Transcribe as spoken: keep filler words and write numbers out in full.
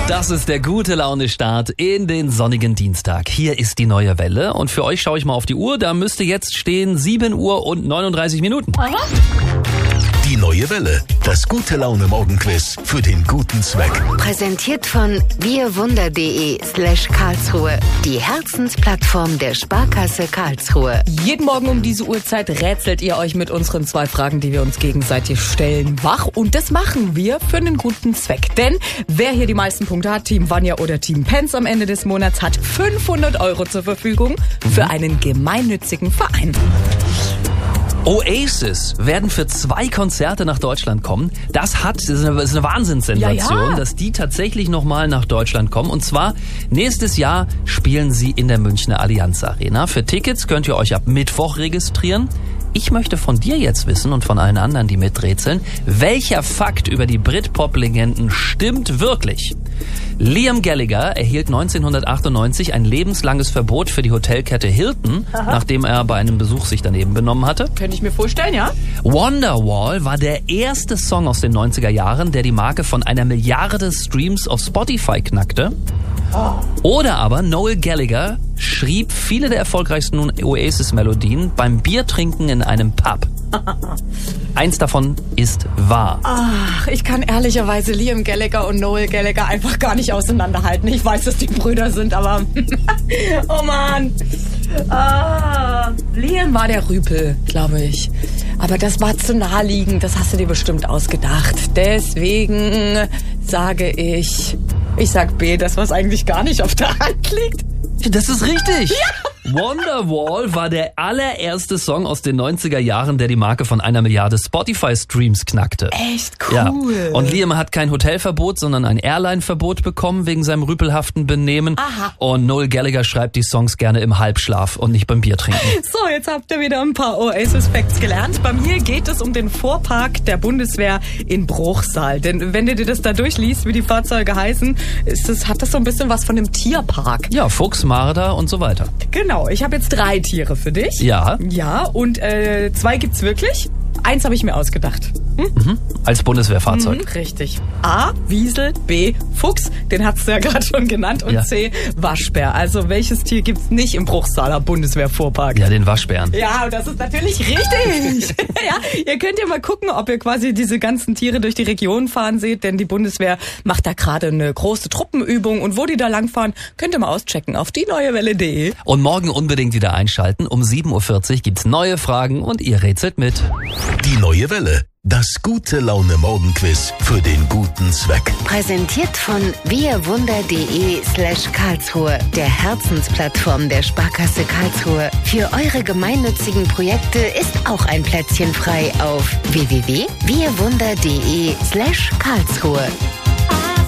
Das ist der gute Laune-Start in den sonnigen Dienstag. Hier ist die neue Welle und für euch schaue ich mal auf die Uhr. Da müsste jetzt stehen sieben Uhr und neununddreißig Minuten. Aha. Die neue Welle, das gute Laune-Morgenquiz für den guten Zweck. Präsentiert von wirwunder.de slash Karlsruhe, die Herzensplattform der Sparkasse Karlsruhe. Jeden Morgen um diese Uhrzeit rätselt ihr euch mit unseren zwei Fragen, die wir uns gegenseitig stellen, wach. Und das machen wir für einen guten Zweck. Denn wer hier die meisten Punkte hat, Team Vanja oder Team Pence am Ende des Monats, hat fünfhundert Euro zur Verfügung für einen gemeinnützigen Verein. Oasis werden für zwei Konzerte nach Deutschland kommen. Das hat, das ist eine, das ist eine Wahnsinnssensation, Ja, ja. dass die tatsächlich nochmal nach Deutschland kommen. Und zwar nächstes Jahr spielen sie in der Münchner Allianz Arena. Für Tickets könnt ihr euch ab Mittwoch registrieren. Ich möchte von dir jetzt wissen und von allen anderen, die miträtseln, welcher Fakt über die Britpop-Legenden stimmt wirklich? Liam Gallagher erhielt neunzehnhundertachtundneunzig ein lebenslanges Verbot für die Hotelkette Hilton, Aha. nachdem er bei einem Besuch sich daneben benommen hatte. Könnte ich mir vorstellen, ja? Wonderwall war der erste Song aus den neunziger Jahren, der die Marke von einer Milliarde Streams auf Spotify knackte. Oder aber Noel Gallagher schrieb viele der erfolgreichsten Oasis-Melodien beim Biertrinken in einem Pub. Eins davon ist wahr. Ach, ich kann ehrlicherweise Liam Gallagher und Noel Gallagher einfach gar nicht auseinanderhalten. Ich weiß, dass die Brüder sind, aber... oh Mann. Ah, Liam war der Rüpel, glaube ich. Aber das war zu naheliegend. Das hast du dir bestimmt ausgedacht. Deswegen sage ich... Ich sag B, das was eigentlich gar nicht auf der Hand liegt. Das ist richtig. Ja. Wonderwall war der allererste Song aus den neunziger Jahren, der die Marke von einer Milliarde Spotify-Streams knackte. Echt cool. Ja. Und Liam hat kein Hotelverbot, sondern ein Airline-Verbot bekommen wegen seinem rüpelhaften Benehmen. Aha. Und Noel Gallagher schreibt die Songs gerne im Halbschlaf und nicht beim Biertrinken. So, jetzt habt ihr wieder ein paar Oasis-Facts gelernt. Bei mir geht es um den Fuhrpark der Bundeswehr in Bruchsal. Denn wenn du dir das da durchliest, wie die Fahrzeuge heißen, ist das, hat das so ein bisschen was von einem Tierpark. Ja, Fuchs, Marder und so weiter. Genau, ich habe jetzt drei Tiere für dich. Ja. Ja, und äh, zwei gibt's wirklich. Eins habe ich mir ausgedacht. Hm? Mhm. Als Bundeswehrfahrzeug. Mhm, richtig. A, Wiesel, B, Fuchs, den hat's ja gerade schon genannt, und Ja. C, Waschbär. Also welches Tier gibt's nicht im Bruchsaler Bundeswehrfuhrpark? Ja, den Waschbären. Ja, das ist natürlich richtig. Ja, ihr könnt ja mal gucken, ob ihr quasi diese ganzen Tiere durch die Region fahren seht, denn die Bundeswehr macht da gerade eine große Truppenübung und wo die da langfahren, könnt ihr mal auschecken auf die neue Welle punkt de. Und morgen unbedingt wieder einschalten. Um sieben Uhr vierzig gibt's neue Fragen und ihr rätselt mit. Die neue Welle, das gute Laune-Morgenquiz für den guten Zweck. Präsentiert von wirwunder.de slash Karlsruhe, der Herzensplattform der Sparkasse Karlsruhe. Für eure gemeinnützigen Projekte ist auch ein Plätzchen frei auf w w w punkt wirwunder.de slash Karlsruhe.